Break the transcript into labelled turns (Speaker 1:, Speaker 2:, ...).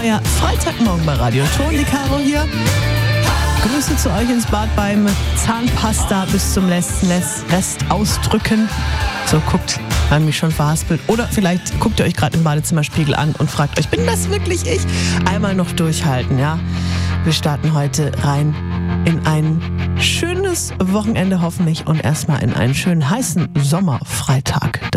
Speaker 1: euer Freitagmorgen bei Radio Ton. Die Caro hier. Grüße zu euch ins Bad beim Zahnpasta bis zum letzten Rest ausdrücken. So, guckt, haben mich schon verhaspelt. Oder vielleicht guckt ihr euch gerade im Badezimmerspiegel an und fragt euch, bin das wirklich ich? Einmal noch durchhalten, ja. Wir starten heute rein in ein schönes Wochenende hoffentlich und erstmal in einen schönen heißen Sommerfreitag.